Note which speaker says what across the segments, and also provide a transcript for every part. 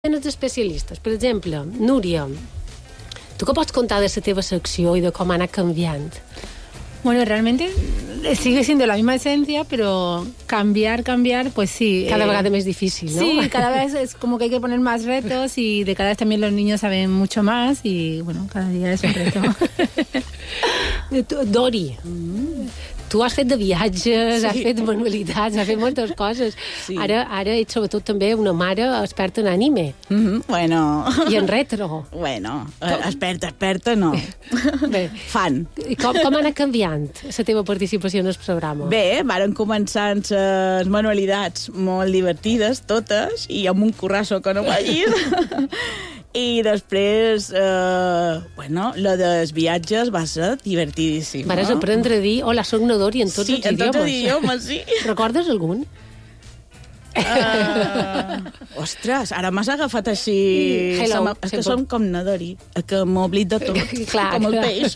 Speaker 1: els especialistes. Per exemple, Núria, tu què pots contar de la teva secció i de com ha anat canviant?
Speaker 2: Bueno, realmente sigue siendo la misma esencia, pero cambiar, pues sí.
Speaker 1: Cada vegada más difícil, ¿no?
Speaker 2: Sí, cada vez es como que hay que poner más retos y de cada vez también los niños saben mucho más y, bueno, cada día es un reto.
Speaker 1: Dori, tu has fet de viatges, has fet manualitats, has fet moltes coses. Sí. Ara ets sobretot també una mare experta en anime.
Speaker 3: Bueno.
Speaker 1: I en retro.
Speaker 3: Bueno, experta no.
Speaker 1: Bé.
Speaker 3: Fan.
Speaker 1: I com ha anat canviant la teva participació en el programa?
Speaker 3: Bé, varen començar amb les manualitats molt divertides, totes, i amb un currasso que no vagis. I després, bueno, lo dels viatges va ser divertidíssim.
Speaker 1: Vares aprendre a dir, hola, soc Nadori en tots els idiomes.
Speaker 3: Sí, en tots els idiomes, sí.
Speaker 1: Recordes algun?
Speaker 3: Ostres, ara m'has agafat així...
Speaker 1: Hello.
Speaker 3: És que som com Nadori, que m'oblid de tot,
Speaker 1: clar,
Speaker 3: com el peix.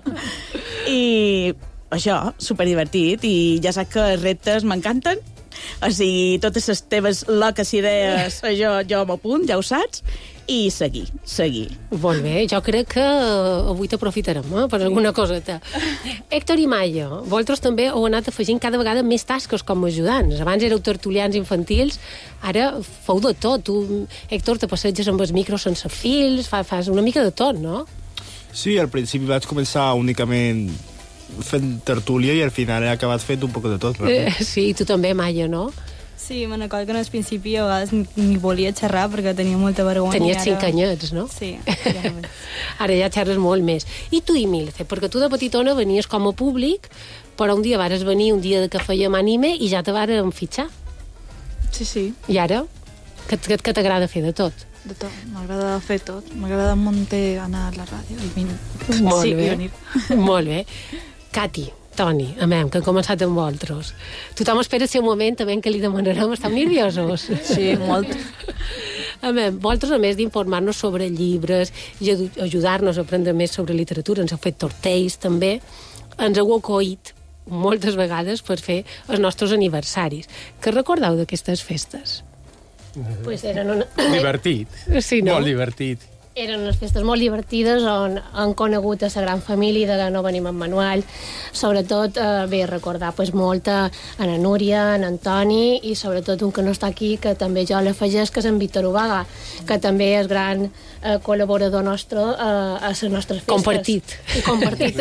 Speaker 3: I això, superdivertit, i ja saps que els reptes m'encanten. O sigui, totes les teves loques idees, jo m'apunt, ja ho saps, i seguir.
Speaker 1: Molt bé, jo crec que avui t'aprofitarem per alguna coseta. Héctor i Maya, vosaltres també heu anat afegint cada vegada més tasques com a ajudants. Abans éreu tertulians infantils, ara feu de tot. Tu, Héctor, te passeges amb els micros sense fils, fas una mica de tot, no?
Speaker 4: Sí, al principi vaig començar únicament fent tertúlia i al final he acabat fent un poc de tot.
Speaker 1: Sí, tu també, Maya, no?
Speaker 5: Sí, me'n recordo que al principi a vegades ni volia xerrar perquè tenia molta vergonya.
Speaker 1: Tenies 5 anyets, no?
Speaker 5: Sí.
Speaker 1: Ara ja xerres molt més. I tu, Imilce, perquè tu de petitona venies com a públic, però un dia vares venir un dia que fèiem anime i ja te varen fitxar.
Speaker 6: Sí.
Speaker 1: I ara? Què t'agrada fer de tot?
Speaker 6: De tot. M'agrada fer tot. M'agrada muntar, anar a la ràdio i venir.
Speaker 1: Molt bé.
Speaker 6: Venir.
Speaker 1: Molt bé. Cati, Toni, que hem començat amb vosaltres. Tothom espera el seu moment també en què li demanarem. Esteu nerviosos?
Speaker 6: Sí, molt.
Speaker 1: Vosaltres, a més d'informar-nos sobre llibres i ajudar-nos a aprendre més sobre literatura, ens heu fet tortells també, ens heu acollit moltes vegades per fer els nostres aniversaris. Què recordeu d'aquestes festes?
Speaker 7: Pues eren
Speaker 1: divertit. Sí, no?
Speaker 7: Molt divertit.
Speaker 5: Eren unes festes molt divertides on han conegut a la gran família de la No Venim amb Manuel. Sobretot, recordar molt a la Núria, en Antoni i sobretot un que no està aquí, que també jo l'afegeix, que és en Víctor Ubaga, que també és gran col·laborador nostre a les nostres festes. Compartit.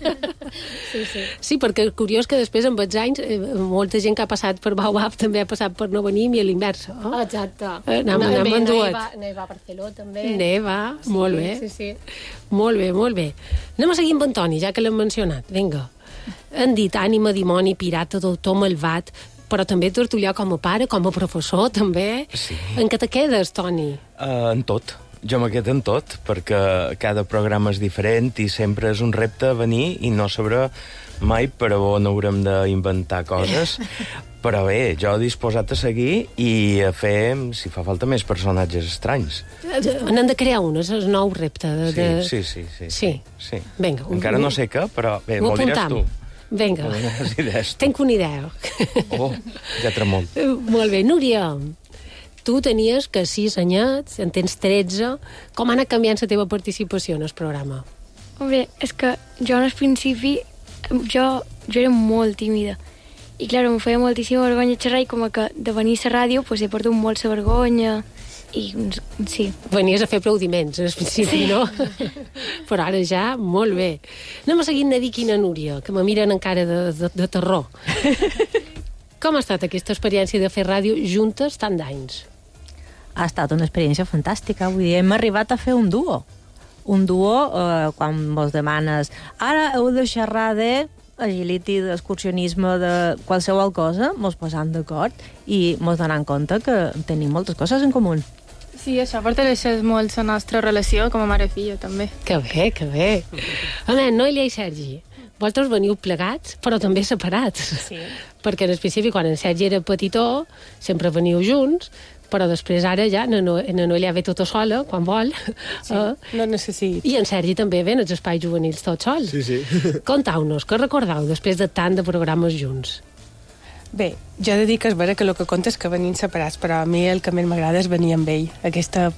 Speaker 5: Sí, perquè és curiós que després, amb els anys, molta gent que ha passat per Baobab també ha passat per No Venim i a l'inversa. Exacte. Anem enduet. Neva Barceló, també. Neva, molt bé. Sí. Molt bé. Anem a seguir amb Antoni, ja que l'hem mencionat. Vinga. Han dit ànima, dimoni, pirata, doctor, malvat, però també tertulià com a pare, com a professor, també. Sí. En què te quedes, Toni?
Speaker 8: En tot. Jo me quedo en tot, perquè cada programa és diferent i sempre és un repte venir i no sabré mai per on haurem d'inventar coses. Però bé, jo disposat a seguir i a fer, si fa falta, més personatges estranys.
Speaker 1: N'han de crear un, és el nou repte.
Speaker 8: Sí.
Speaker 1: Vinga.
Speaker 8: Encara no sé què, però bé, m'ho diràs tu.
Speaker 1: Vinga. Tenc una idea.
Speaker 8: Oh, ja tremol.
Speaker 1: Molt bé. Núria, tu tenies que 6 anyets, en tens 13. Com ha anat canviant la teva participació en el programa?
Speaker 9: Bé, és que jo al principi jo era molt tímida i clar, em feia moltíssima vergonya xerrar i com que de venir a la ràdio pues, he perdut molt la vergonya i sí. Venies
Speaker 1: a fer aplaudiments al principi, sí. No? Però ara ja, molt bé. Anem a seguir Nadic i na Núria, que me miren encara de terror. Com ha estat aquesta experiència de fer ràdio juntes tant d'anys?
Speaker 10: Ha estat una experiència fantàstica. Vull dir, hem arribat a fer un duo. Un duo, quan vos demanes ara heu de xerrar de agility, d'excursionisme, de qualsevol cosa, mos posam d'acord i mos donant compte que tenim moltes coses en comú.
Speaker 6: Sí, això fortaleixes molt la nostra relació com a mare i filla, també.
Speaker 1: Que bé. Home, Noelia i Sergi, vosaltres veniu plegats, però també separats. Sí. Perquè al principi, quan en Sergi era petitó, sempre veniu junts, però després ara ja na Noelia ve tota sola, quan vol.
Speaker 6: Sí, no necessita.
Speaker 1: I en Sergi també ve en els espais juvenils tot sol.
Speaker 4: Sí.
Speaker 1: Contau-nos, què recordeu després de tant de programes junts?
Speaker 11: Bé, jo he de dir que és vera que el que compta és que venim separats, però a mi el que més m'agrada és venir amb ell. Aquesta